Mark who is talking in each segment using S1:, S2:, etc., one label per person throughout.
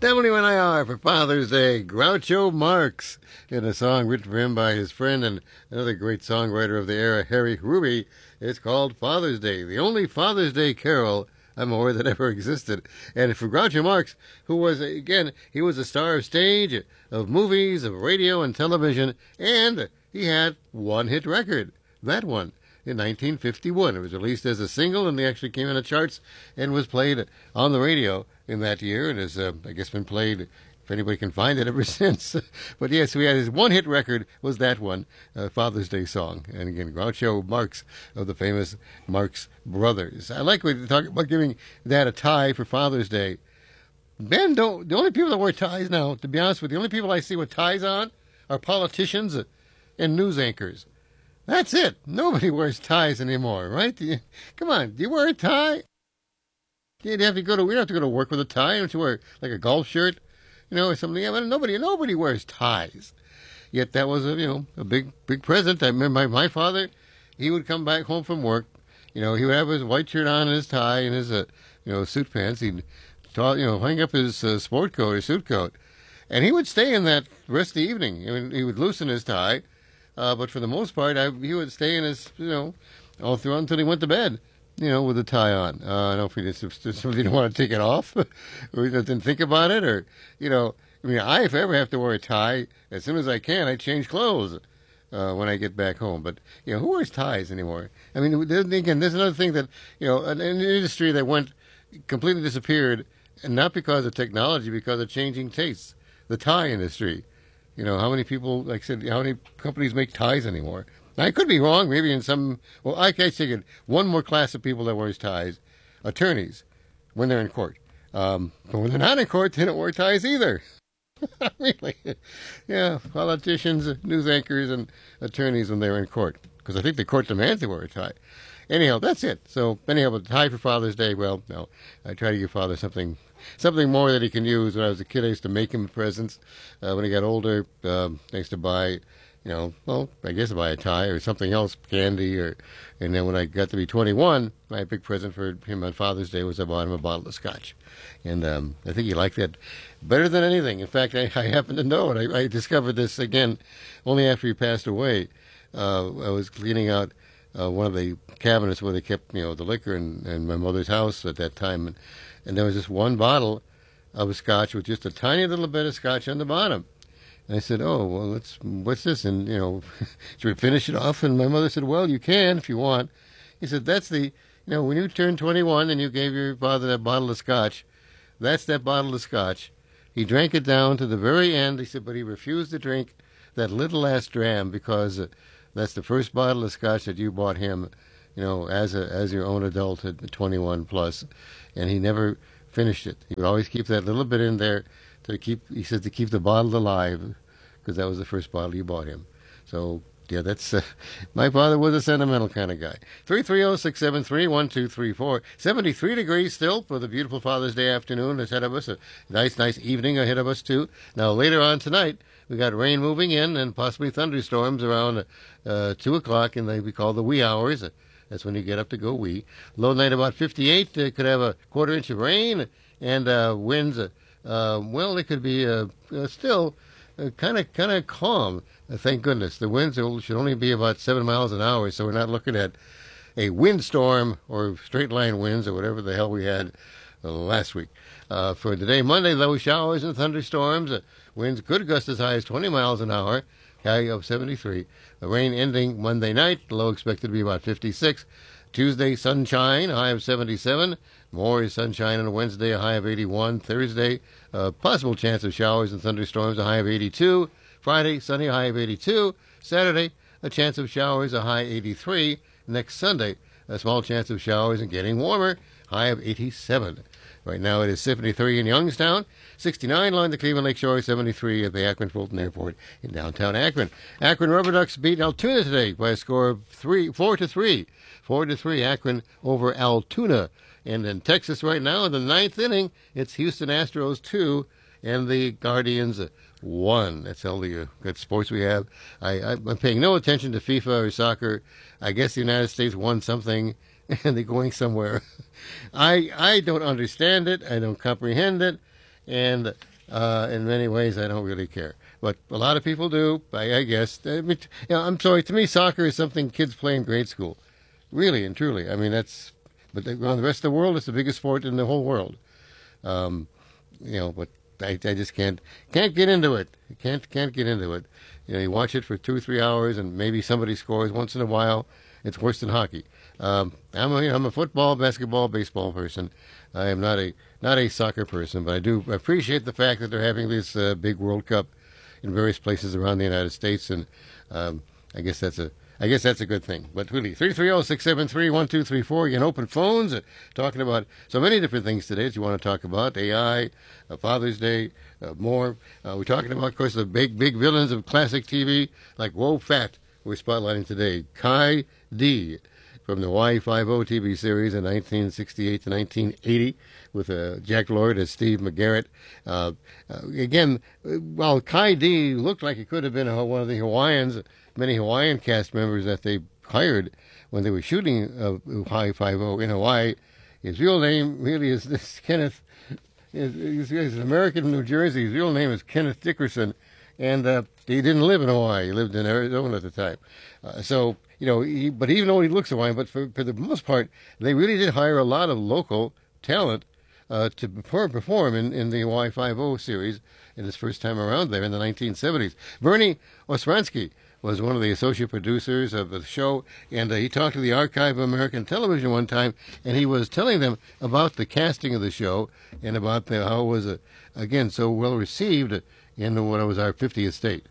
S1: WNIR for Father's Day, Groucho Marx, in a song written for him by his friend and another great songwriter of the era, Harry Ruby. It's called Father's Day, the only Father's Day carol I'm aware that ever existed. And for Groucho Marx, who was, again, he was a star of stage, of movies, of radio and television, and he had one hit record, that one, in 1951. It was released as a single, and they actually came in the charts and was played on the radio in that year, and has, I guess, been played, if anybody can find it, ever since. But yes, we had his one hit record, was that one, Father's Day song. And again, Groucho Marx of the famous Marx Brothers. I like when you talk about giving Dad a tie for Father's Day. Ben, the only people that wear ties now, to be honest with you, the only people I see with ties on are politicians and news anchors. That's it. Nobody wears ties anymore, right? Come on, do you wear a tie? You have to go to. We don't have to go to work with a tie. You have to wear like a golf shirt, or something. Yeah, but nobody wears ties. Yet that was a big present. I remember my father. He would come back home from work. He would have his white shirt on and his tie and his suit pants. He'd hang up his sport coat or suit coat, and he would stay in that rest of the evening. I mean, he would loosen his tie, but for the most part, he would stay in his all through until he went to bed. With a tie on. I don't know if he didn't want to take it off, or he didn't think about it, or, if I ever have to wear a tie, as soon as I can, I change clothes when I get back home. But, who wears ties anymore? I mean, again, there's another thing that, an industry that completely disappeared, and not because of technology, because of changing tastes. The tie industry. How many people, like I said, how many companies make ties anymore? I could be wrong. Maybe in some. Well, I figured one more class of people that wears ties: attorneys, when they're in court. But when they're not in court, they don't wear ties either. Really? Yeah, politicians, news anchors, and attorneys when they're in court, because I think the court demands they wear a tie. Anyhow, that's it. So anyhow, but tie for Father's Day. Well, no, I try to give Father something more that he can use. When I was a kid, I used to make him presents. When he got older, I used to buy. I guess buy a tie or something else, candy, and then when I got to be 21, my big present for him on Father's Day was I bought him a bottle of scotch. And I think he liked that better than anything. In fact, I happen to know it. I discovered this, again, only after he passed away. I was cleaning out one of the cabinets where they kept, the liquor in my mother's house at that time. And there was this one bottle of scotch with just a tiny little bit of scotch on the bottom. And I said, oh, well, what's this? And, should we finish it off? And my mother said, well, you can if you want. He said, that's when you turned 21 and you gave your father that bottle of scotch, that's that bottle of scotch. He drank it down to the very end. He said, but he refused to drink that little last dram because that's the first bottle of scotch that you bought him, as your own adult at 21 plus. And he never finished it. He would always keep that little bit in there. To keep the bottle alive, because that was the first bottle you bought him. So, yeah, that's, my father was a sentimental kind of guy. 330-673-1234. 73 degrees still for the beautiful Father's Day afternoon ahead of us. A nice evening ahead of us, too. Now, later on tonight, we got rain moving in and possibly thunderstorms around 2 o'clock, and they be called the wee hours. That's when you get up to go wee. Low night about 58. Could have a quarter inch of rain and winds. It could be still kind of calm. Thank goodness. The winds should only be about 7 miles an hour, so we're not looking at a windstorm or straight line winds or whatever the hell we had last week. For today, Monday, low showers and thunderstorms. Winds could gust as high as 20 miles an hour, high of 73. The rain ending Monday night, low expected to be about 56. Tuesday, sunshine, high of 77. More sunshine on Wednesday, a high of 81. Thursday, possible chance of showers and thunderstorms, a high of 82. Friday, sunny, a high of 82. Saturday, a chance of showers, a high 83. Next Sunday, a small chance of showers and getting warmer, high of 87. Right now it is 73 in Youngstown, 69 along the Cleveland Lakeshore, 73 at the Akron-Fulton Airport in downtown Akron. Akron Rubber Ducks beat Altoona today by a score of 4-3. 4-3, Akron over Altoona. And in Texas right now, in the ninth inning, it's Houston Astros 2 and the Guardians 1. That's all the good sports we have. I'm paying no attention to FIFA or soccer. I guess the United States won something, and they're going somewhere. I don't understand it. I don't comprehend it. And In many ways, I don't really care. But a lot of people do, I guess. I mean, I'm sorry. To me, soccer is something kids play in grade school. Really and truly. I mean, that's... But the rest of the world, it's the biggest sport in the whole world. But I just can't get into it. Can't get into it. You watch it for 2-3 hours, and maybe somebody scores once in a while. It's worse than hockey. I'm a football, basketball, baseball person. I am not a soccer person, but I do appreciate the fact that they're having this big World Cup in various places around the United States, and I guess that's a good thing. But really, 330-673-1234. You can open phones, talking about so many different things today that you want to talk about. AI, Father's Day, more. We're talking about, of course, the big villains of classic TV, like Whoa Fat, we're spotlighting today. Kai D from the Y50 TV series in 1968 to 1980 with Jack Lord as Steve McGarrett. Again, while Kai D looked like he could have been one of the Hawaiians, many Hawaiian cast members that they hired when they were shooting Y50 in Hawaii, his real name really is this Kenneth. He's an American from New Jersey. His real name is Kenneth Dickerson. And he didn't live in Hawaii. He lived in Arizona at the time. But even though he looks Hawaiian, but for the most part, they really did hire a lot of local talent to perform in the Y50 series in his first time around there in the 1970s. Bernie Osransky was one of the associate producers of the show, and he talked to the Archive of American Television one time, and he was telling them about the casting of the show and about how it was, again, so well received in what was our 50th state.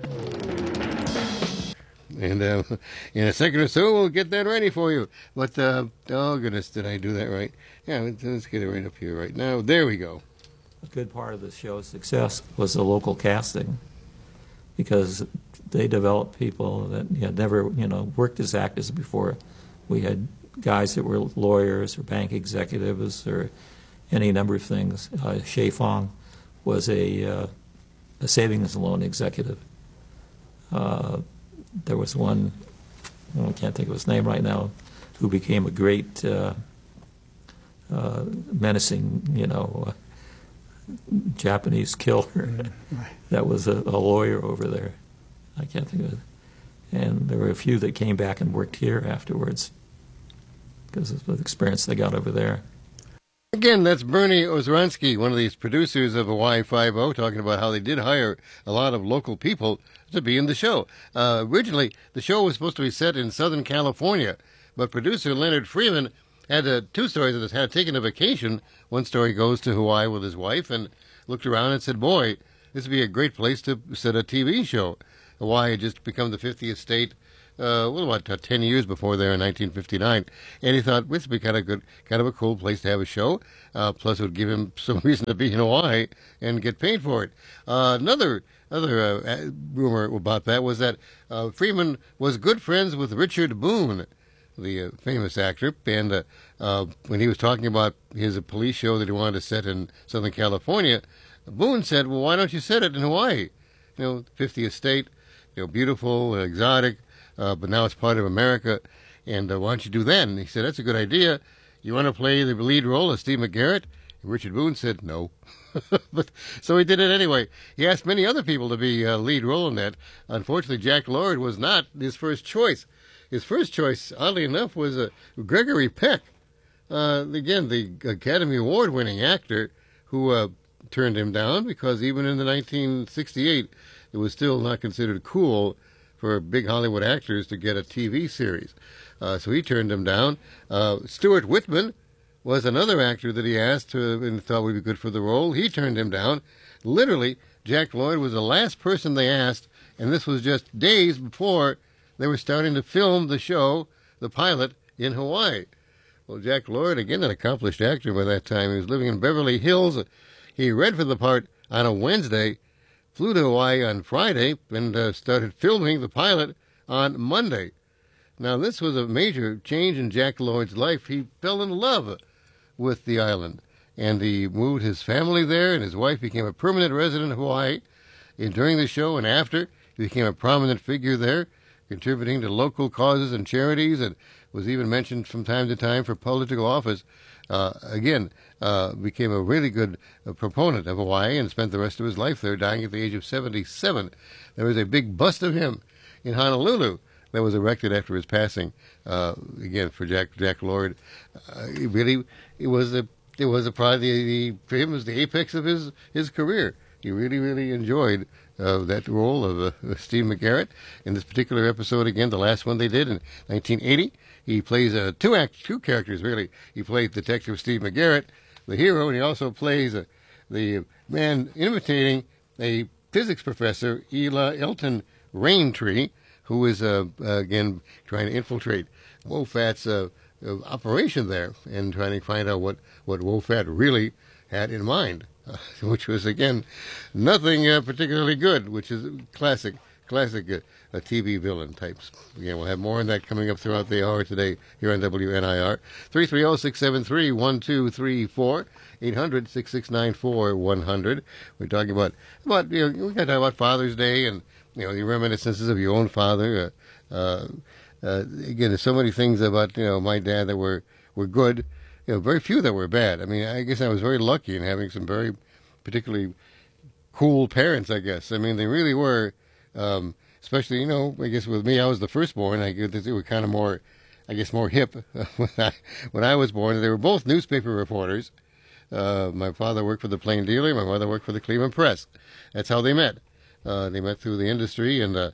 S1: And in a second or so, we'll get that ready for you. But, oh goodness, did I do that right? Yeah, let's get it right up here right now. There we go.
S2: A good part of the show's success was the local casting, because they developed people that had never, worked as actors before. We had guys that were lawyers or bank executives or any number of things. Shea Fong was a savings and loan executive. There was one, I can't think of his name right now, who became a great menacing, Japanese killer. That was a lawyer over there. I can't think of it. And there were a few that came back and worked here afterwards because of the experience they got over there.
S1: Again, that's Bernie Osransky, one of these producers of Y50, talking about how they did hire a lot of local people to be in the show. Originally, the show was supposed to be set in Southern California, but producer Leonard Freeman had two stories that had taken a vacation. One story goes to Hawaii with his wife and looked around and said, boy, this would be a great place to set a TV show. Hawaii had just become the 50th state, about 10 years before there in 1959. And he thought, this would be kind of a cool place to have a show. Plus, it would give him some reason to be in Hawaii and get paid for it. Another rumor about that was that Freeman was good friends with Richard Boone, the famous actor, and when he was talking about his police show that he wanted to set in Southern California, Boone said, well, why don't you set it in Hawaii? 50th state, beautiful, exotic, but now it's part of America, and why don't you do that? And he said, that's a good idea. You want to play the lead role of Steve McGarrett? And Richard Boone said, no. So he did it anyway. He asked many other people to be lead role in that. Unfortunately, Jack Lord was not his first choice. His first choice, oddly enough, was Gregory Peck, again, the Academy Award-winning actor who turned him down because even in the 1968, it was still not considered cool for big Hollywood actors to get a TV series. So he turned him down. Stuart Whitman was another actor that he asked and thought would be good for the role. He turned him down. Literally, Jack Lord was the last person they asked, and this was just days before they were starting to film the show, the pilot, in Hawaii. Well, Jack Lord, again, an accomplished actor by that time. He was living in Beverly Hills. He read for the part on a Wednesday, flew to Hawaii on Friday, and started filming the pilot on Monday. Now, this was a major change in Jack Lord's life. He fell in love with the island, and he moved his family there, and his wife became a permanent resident of Hawaii. And during the show and after, he became a prominent figure there, contributing to local causes and charities, and was even mentioned from time to time for political office. again, became a really good proponent of Hawaii and spent the rest of his life there, dying at the age of 77. There was a big bust of him in Honolulu that was erected after his passing. Again, for Jack Lord, it was probably for him it was the apex of his career. He really enjoyed that role of Steve McGarrett in this particular episode. Again, the last one they did in 1980. He plays two characters, really. He plays Detective Steve McGarrett, the hero, and he also plays the man imitating a physics professor, Ela Elton Raintree, who is, again, trying to infiltrate WOFAT's operation there and trying to find out what WOFAT really had in mind, which was, again, nothing particularly good, which is classic TV villain types. Again, we'll have more on that coming up throughout the hour today here on WNIR. 330-673-1234, 800-6694-100. We're talking about we got to talk about Father's Day and, the reminiscences of your own father. Again, there's so many things about, my dad that were good, very few that were bad. I mean, I guess I was very lucky in having some very particularly cool parents, I guess. I mean, they really were. Especially, I guess with me, I was the firstborn. I guess they were kind of more hip when I was born. They were both newspaper reporters. My father worked for the Plain Dealer. My mother worked for the Cleveland Press. That's how they met. They met through the industry, and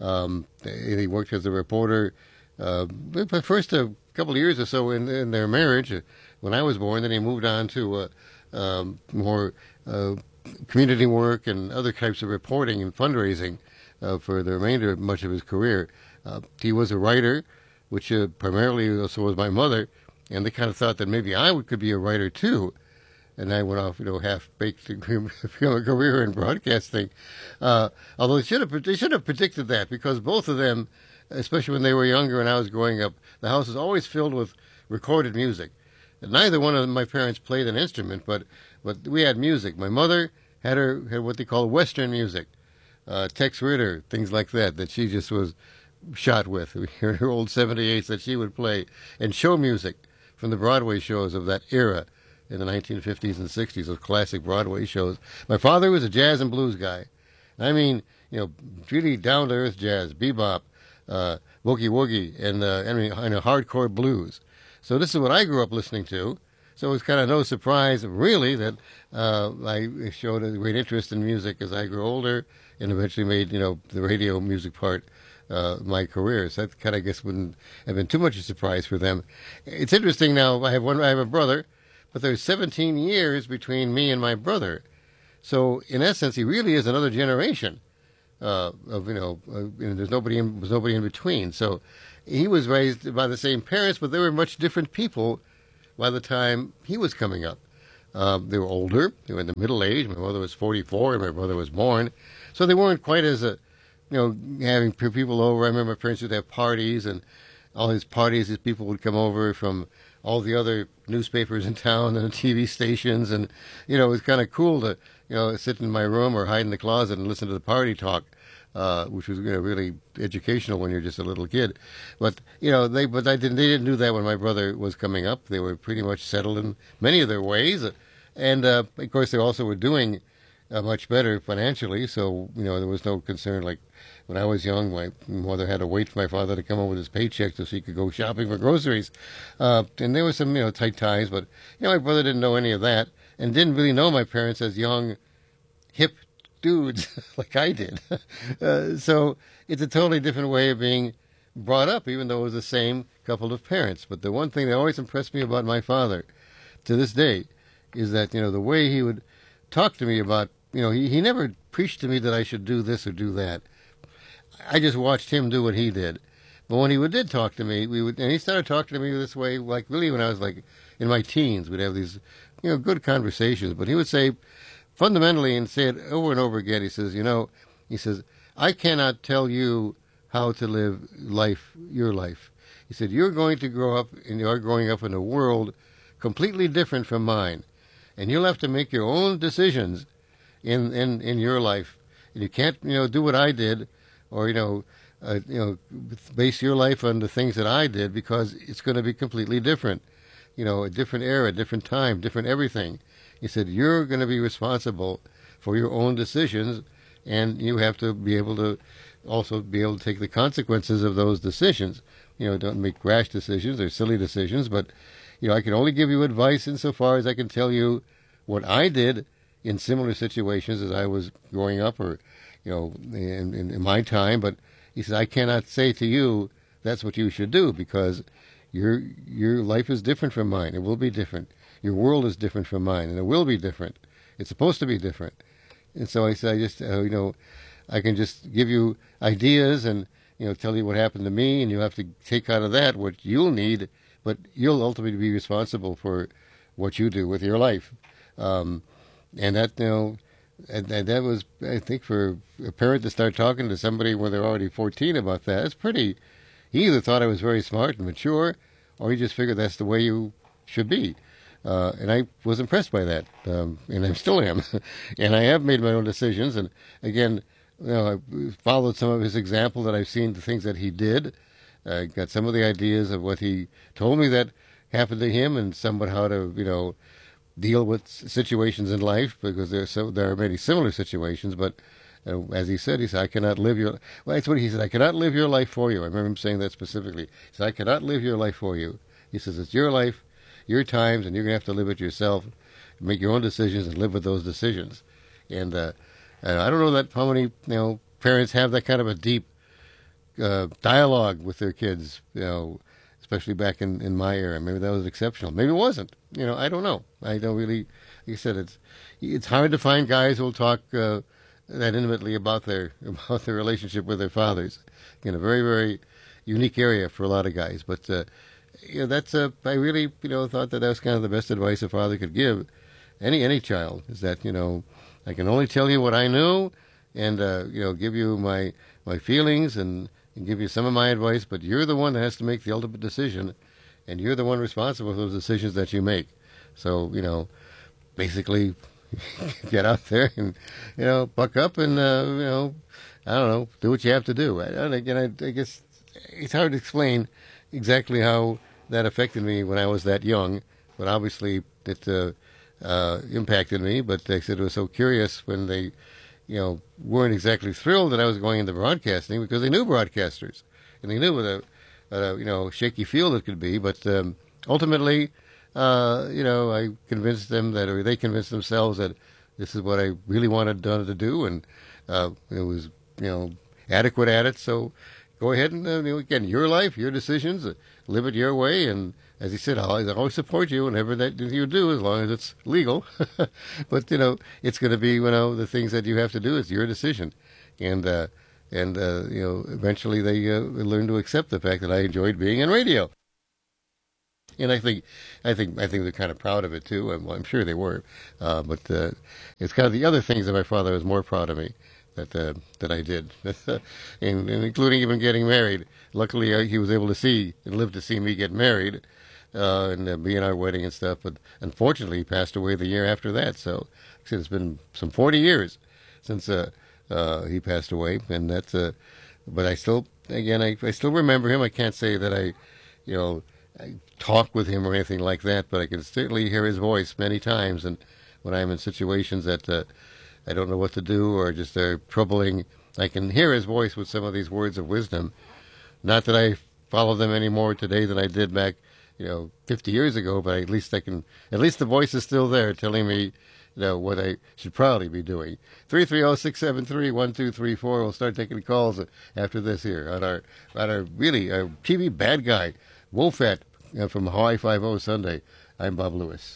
S1: he worked as a reporter. But first a couple of years or so in their marriage, when I was born, then he moved on to more community work and other types of reporting and fundraising. For the remainder of much of his career. He was a writer, which primarily so was my mother, and they kind of thought that maybe I could be a writer too. And I went off, half-baked to become a career in broadcasting. Although they should have predicted that, because both of them, especially when they were younger and I was growing up, the house was always filled with recorded music. And neither one of my parents played an instrument, but we had music. My mother had what they call Western music. Tex Ritter, things like that she just was shot with. We heard her old 78s that she would play, and show music from the Broadway shows of that era in the 1950s and 60s, those classic Broadway shows. My father was a jazz and blues guy. I mean, really down-to-earth jazz, bebop, boogie woogie, and hardcore blues. So this is what I grew up listening to. So it was kind of no surprise, really, that I showed a great interest in music as I grew older, and eventually made, the radio music part my career. So that kind of, I guess, wouldn't have been too much a surprise for them. It's interesting now, I have a brother, but there's 17 years between me and my brother. So in essence, he really is another generation there's nobody in between. So he was raised by the same parents, but they were much different people by the time he was coming up. They were older. They were in the middle age. My mother was 44 and my brother was born. So they weren't quite as, having people over. I remember my parents would have parties, and all his parties, his people would come over from all the other newspapers in town and the TV stations. And, it was kind of cool to, sit in my room or hide in the closet and listen to the party talk, which was, really educational when you're just a little kid. But, they didn't do that when my brother was coming up. They were pretty much settled in many of their ways. And, of course, they also were doing much better financially, so there was no concern. Like when I was young, my mother had to wait for my father to come home with his paycheck so she could go shopping for groceries. And there was some tight ties, but my brother didn't know any of that and didn't really know my parents as young, hip dudes like I did. So it's a totally different way of being brought up, even though it was the same couple of parents. But the one thing that always impressed me about my father to this day is that the way he would talk to me about, he never preached to me that I should do this or do that. I just watched him do what he did. But when he did talk to me, and he started talking to me this way, like really when I was like in my teens, we'd have these, good conversations. But he would say, fundamentally, and say it over and over again, he says, I cannot tell you how to live your life. He said, you're going to grow up, and you are growing up in a world completely different from mine. And you'll have to make your own decisions in your life. And you can't, do what I did, or, base your life on the things that I did, because it's going to be completely different. a different era, different time, different everything. He said, you're going to be responsible for your own decisions, and you have to be able to also be able to take the consequences of those decisions. Don't make rash decisions or silly decisions, but, I can only give you advice insofar as I can tell you what I did in similar situations as I was growing up or, in my time. But he said, I cannot say to you that's what you should do because your life is different from mine. It will be different. Your world is different from mine, and it will be different. It's supposed to be different. And so I said, I can just give you ideas and, tell you what happened to me, and you have to take out of that what you'll need, but you'll ultimately be responsible for what you do with your life. And that, and that was, I think, for a parent to start talking to somebody when they're already 14 about that, it's pretty. He either thought I was very smart and mature, or he just figured that's the way you should be. And I was impressed by that, and I still am. And I have made my own decisions. And again, I followed some of his example that I've seen, the things that he did. I got some of the ideas of what he told me that happened to him, and somewhat how to, deal with situations in life, because there are many similar situations. But as he said, I cannot live your. Well, that's what he said. I cannot live your life for you. I remember him saying that specifically. He said, I cannot live your life for you. He says, it's your life, your times, and you're gonna have to live it yourself, make your own decisions, and live with those decisions. And I don't know that how many parents have that kind of a deep dialogue with their kids. Especially back in my era. Maybe that was exceptional. Maybe it wasn't. I don't know. I don't really. Like I said, it's hard to find guys who will talk that intimately about their relationship with their fathers. In a very, very unique area for a lot of guys. But that's I really thought that was kind of the best advice a father could give any child, is that I can only tell you what I knew, and give you my feelings and give you some of my advice, but you're the one that has to make the ultimate decision, and you're the one responsible for those decisions that you make. So basically get out there and buck up and I don't know, do what you have to do. I guess it's hard to explain exactly how that affected me when I was that young, but obviously it impacted me. But they said it was so curious when they weren't exactly thrilled that I was going into broadcasting, because they knew broadcasters and they knew what a shaky field it could be. But ultimately, I convinced them that, or they convinced themselves that this is what I really wanted to do, and it was adequate at it. So go ahead and again, your life, your decisions, live it your way. And as he said, I'll always support you whenever that you do, as long as it's legal. But it's going to be the things that you have to do. It's your decision, and eventually they learn to accept the fact that I enjoyed being in radio. And I think they're kind of proud of it too. I'm sure they were, but it's kind of the other things that my father was more proud of me that I did, and including even getting married. Luckily, he was able to see and live to see me get married, and be in our wedding and stuff. But unfortunately, he passed away the year after that. So I said, it's been some 40 years since he passed away, and that's. But I still, again, I still remember him. I can't say that I talk with him or anything like that, but I can certainly hear his voice many times. And when I'm in situations that I don't know what to do, or just they're troubling, I can hear his voice with some of these words of wisdom. Not that I follow them any more today than I did back, 50 years ago, but at least the voice is still there telling me, what I should probably be doing. 330-673-1234. We'll start taking calls after this here on our really TV bad guy, Wolfette, from Hawaii 5-0 Sunday. I'm Bob Lewis.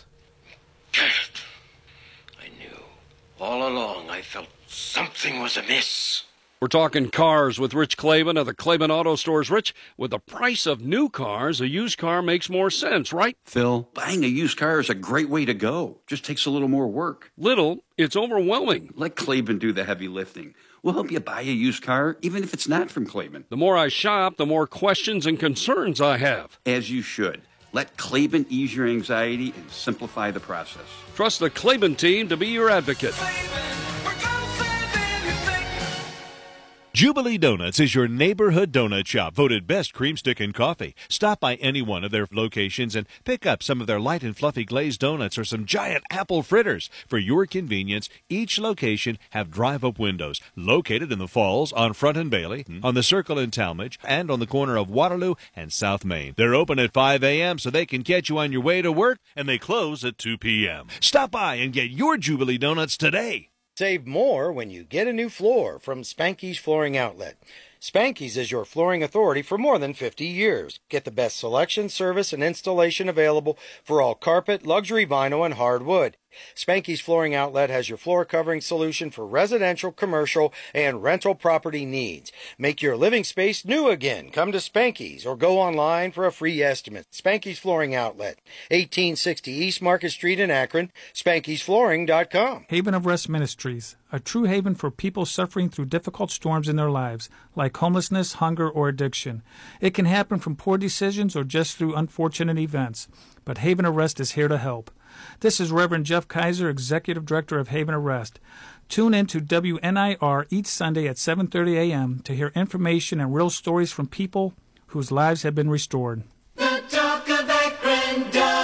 S3: I knew. All along I felt something was amiss.
S4: We're talking cars with Rich Klaban of the Klaban Auto Stores. Rich, with the price of new cars, a used car makes more sense, right?
S5: Phil, buying a used car is a great way to go. Just takes a little more work.
S4: Little? It's overwhelming.
S5: Let Klaban do the heavy lifting. We'll help you buy a used car, even if it's not from Klaban.
S4: The more I shop, the more questions and concerns I have.
S5: As you should. Let Klaban ease your anxiety and simplify the process.
S4: Trust the Klaban team to be your advocate.
S6: Jubilee Donuts is your neighborhood donut shop, voted best cream stick and coffee. Stop by any one of their locations and pick up some of their light and fluffy glazed donuts or some giant apple fritters. For your convenience, each location have drive-up windows located in the Falls, on Front and Bailey, on the Circle in Talmadge, and on the corner of Waterloo and South Main. They're open at 5 a.m. so they can catch you on your way to work, and they close at 2 p.m. Stop by and get your Jubilee Donuts today.
S7: Save more when you get a new floor from Spanky's Flooring Outlet. Spanky's is your flooring authority for more than 50 years. Get the best selection, service, and installation available for all carpet, luxury vinyl, and hardwood. Spanky's Flooring Outlet has your floor covering solution for residential, commercial, and rental property needs. Make your living space new again. Come to Spanky's or go online for a free estimate. Spanky's Flooring Outlet, 1860 East Market Street in Akron, Spanky'sFlooring.com.
S8: Haven of Rest Ministries, a true haven for people suffering through difficult storms in their lives, like homelessness, hunger, or addiction. It can happen from poor decisions or just through unfortunate events, but Haven of Rest is here to help. This is Reverend Jeff Kaiser, Executive Director of Haven of Rest. Tune in to WNIR each Sunday at 7:30 a.m. to hear information and real stories from people whose lives have been restored.
S9: The Talk of Akron,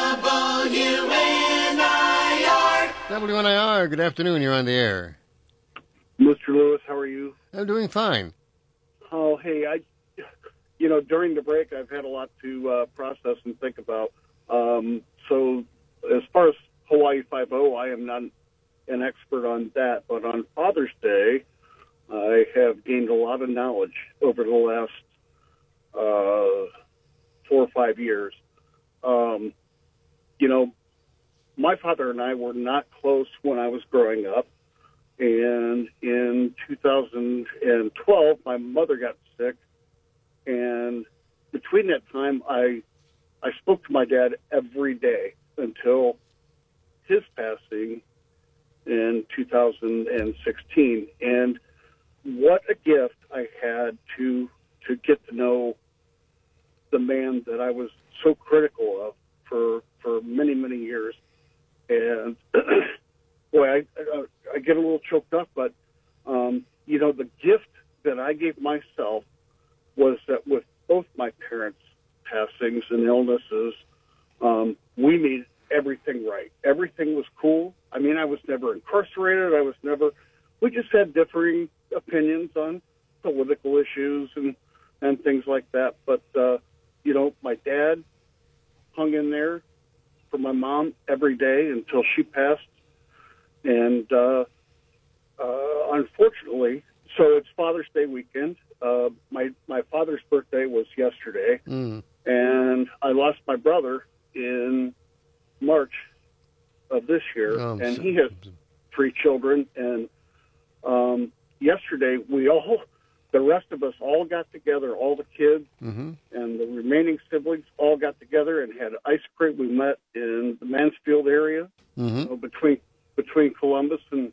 S9: WNIR.
S1: WNIR, good afternoon. You're on the air.
S10: Mr. Lewis, how are you?
S1: I'm doing fine.
S10: Oh, hey, during the break, I've had a lot to process and think about. So as far as Hawaii Five-0, I am not an expert on that. But on Father's Day, I have gained a lot of knowledge over the last 4 or 5 years. My father and I were not close when I was growing up. And in 2012, my mother got sick. And between that time, I spoke to my dad every day until his passing in 2016. And what a gift I had to get to know the man that I was so critical of for many, many years. And boy, I get a little choked up, but the gift that I gave myself was that with both my parents' passings and illnesses, we made everything right. Everything was cool. I mean, I was never incarcerated. We just had differing opinions on political issues and things like that. But, my dad hung in there for my mom every day until she passed. And unfortunately, so it's Father's Day weekend. My father's birthday was yesterday, and I lost my brother in March of this year, and he has 3 children. And yesterday, the rest of us all got together, all the kids and the remaining siblings all got together and had ice cream. We met in the Mansfield area, between Columbus and